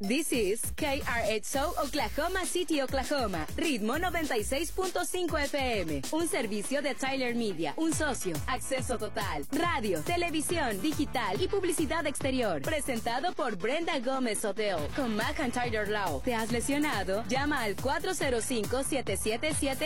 This is KRXO Oklahoma City, Oklahoma. Ritmo 96.5 FM. Un servicio de Tyler Media. Un socio. Acceso total. Radio, televisión, digital y publicidad exterior. Presentado por Brenda Gómez Hotel. Con McIntyre Law. ¿Te has lesionado? Llama al 405-777